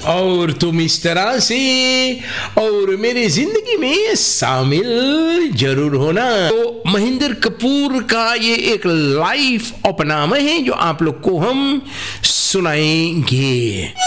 और तुम इस तरह से और मेरी जिंदगी में शामिल जरूर होना। तो महेंद्र कपूर का ये एक लाइफ ओपनामा है जो आप लोग को हम सुनाएंगे।